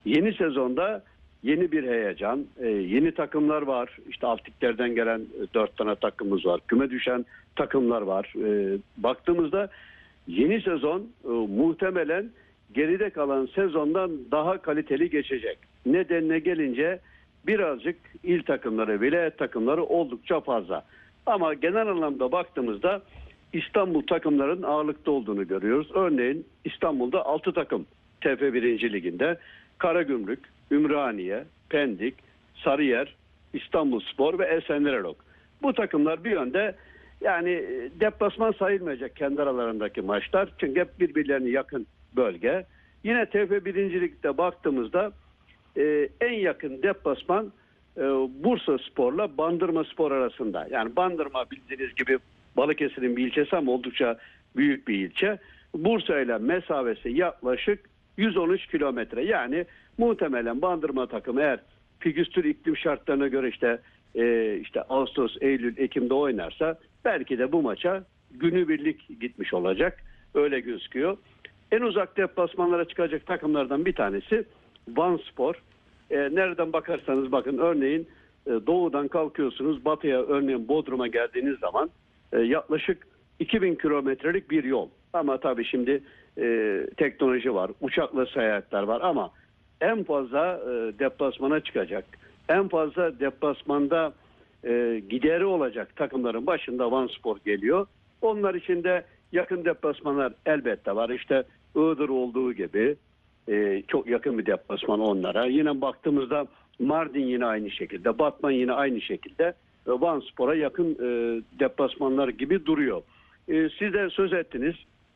Yeni sezonda yeni bir heyecan, yeni takımlar var. İşte alt liglerden gelen 4 tane takımımız var. Küme düşen takımlar var. Baktığımızda yeni sezon muhtemelen geride kalan sezondan daha kaliteli geçecek. Nedenine gelince birazcık il takımları, vilayet takımları oldukça fazla. Ama genel anlamda baktığımızda İstanbul takımların ağırlıkta olduğunu görüyoruz. Örneğin İstanbul'da 6 takım TF1. Liginde. Karagümrük, Ümraniye, Pendik, Sarıyer, İstanbulspor ve Esenlerolog. Bu takımlar bir yönde yani deplasman sayılmayacak kendi aralarındaki maçlar. Çünkü hep birbirlerine yakın bölge. Yine TF1. Lig'de baktığımızda en yakın deplasman Bursaspor'la Bandırmaspor arasında. Yani Bandırma bildiğiniz gibi Balıkesir'in bir ilçesi ama oldukça büyük bir ilçe. Bursa ile mesafesi yaklaşık 113 kilometre. Yani muhtemelen Bandırma takımı eğer fikstür iklim şartlarına göre işte Ağustos, Eylül, Ekim'de oynarsa belki de bu maça günübirlik gitmiş olacak. Öyle gözüküyor. En uzak deplasmanlara çıkacak takımlardan bir tanesi Vanspor. Nereden bakarsanız bakın örneğin doğudan kalkıyorsunuz batıya örneğin Bodrum'a geldiğiniz zaman yaklaşık 2000 kilometrelik bir yol. Ama tabii şimdi teknoloji var, uçakla seyahatler var ama en fazla deplasmana çıkacak, en fazla deplasmanda gideri olacak takımların başında Vanspor geliyor. Onlar için de yakın deplasmanlar elbette var. İşte Iğdır olduğu gibi çok yakın bir deplasman onlara. Yine baktığımızda Mardin yine aynı şekilde, Batman yine aynı şekilde Vanspor'a yakın deplasmanlar gibi duruyor. Siz de söz ettiniz.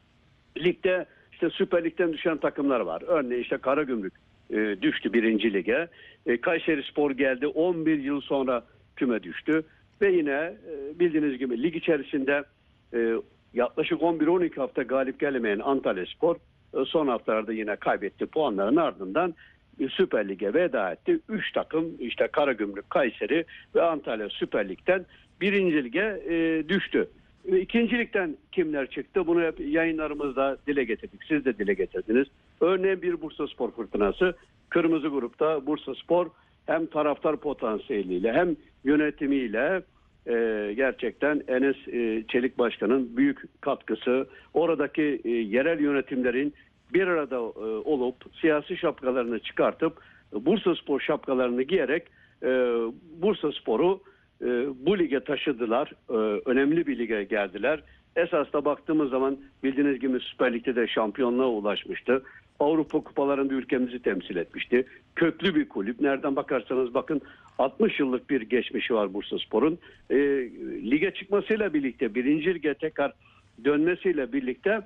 Ligde işte Süper Lig'den düşen takımlar var. Örneğin işte Karagümrük düştü 1. Lig'e. Kayserispor geldi 11 yıl sonra küme düştü. Ve yine bildiğiniz gibi lig içerisinde yaklaşık 11-12 hafta galip gelemeyen Antalyaspor son haftalarda yine kaybetti puanların ardından Süper Lig'e veda etti. 3 takım işte Karagümrük, Kayseri ve Antalya Süper Lig'den 1. Lig'e düştü. 2. Lig'den kimler çıktı? Bunu hep yayınlarımızda dile getirdik. Siz de dile getirdiniz. Örneğin bir Bursaspor fırtınası. Kırmızı grupta Bursaspor hem taraftar potansiyeliyle hem yönetimiyle gerçekten Enes Çelik Başkan'ın büyük katkısı, oradaki yerel yönetimlerin bir arada olup siyasi şapkalarını çıkartıp Bursaspor şapkalarını giyerek Bursaspor'u bu lige taşıdılar. Önemli bir lige geldiler. Esas da baktığımız zaman bildiğiniz gibi Süper Lig'de de şampiyonluğa ulaşmıştı. Avrupa kupalarında ülkemizi temsil etmişti. Köklü bir kulüp. Nereden bakarsanız bakın 60 yıllık bir geçmişi var Bursaspor'un. Lige çıkmasıyla birlikte 1. Lig'e tekrar dönmesiyle birlikte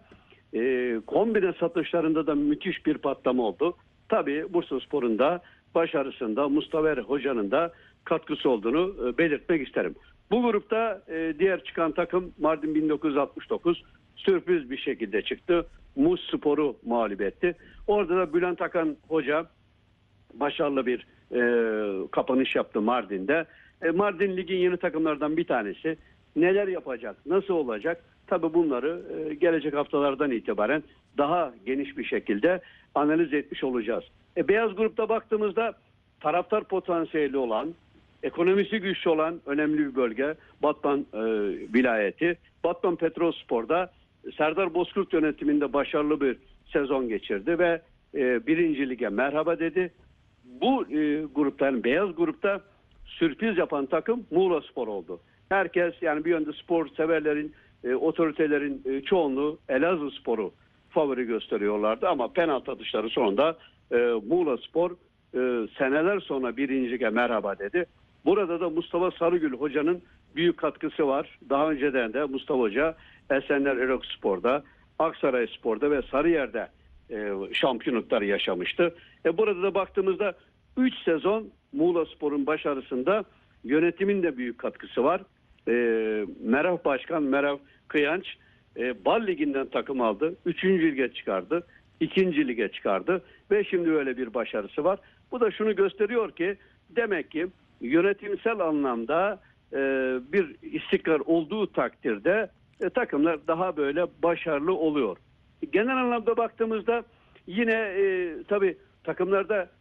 kombine satışlarında da müthiş bir patlama oldu. Tabii Bursaspor'un da başarısında Mustafa Hoca'nın da katkısı olduğunu belirtmek isterim. Bu grupta diğer çıkan takım Mardin 1969 sürpriz bir şekilde çıktı. Muz Spor'u mağlup etti. Orada da Bülent Akan Hoca başarılı bir kapanış yaptı Mardin'de. Mardin ligin yeni takımlardan bir tanesi. Neler yapacak, nasıl olacak? Tabii bunları gelecek haftalardan itibaren daha geniş bir şekilde analiz etmiş olacağız. Beyaz grupta baktığımızda taraftar potansiyeli olan, ekonomisi güçlü olan önemli bir bölge Batman vilayeti. Batman Petrolspor'da Serdar Bozkurt yönetiminde başarılı bir sezon geçirdi ve 1. Lig'e merhaba dedi. Bu grupta yani beyaz grupta sürpriz yapan takım Muğlaspor oldu. Herkes yani bir yönde spor severlerin, otoritelerin çoğunluğu Elazığspor'u favori gösteriyorlardı ama penaltı atışları sonunda Muğlaspor seneler sonra 1. Lig'e merhaba dedi. Burada da Mustafa Sarıgül Hoca'nın büyük katkısı var. Daha önceden de Mustafa Hoca Esenler Spor'da, Aksarayspor'da ve Sarıyer'de şampiyonluklar yaşamıştı. Burada da baktığımızda 3 sezon Muğlaspor'un başarısında yönetimin de büyük katkısı var. Merhaba Başkan, Merhaba Kıyanç Bal Ligi'nden takım aldı. 3. Lig'e çıkardı. 2. Lig'e çıkardı. Ve şimdi öyle bir başarısı var. Bu da şunu gösteriyor ki demek ki yönetimsel anlamda bir istikrar olduğu takdirde takımlar daha böyle başarılı oluyor. Genel anlamda baktığımızda yine tabii takımlarda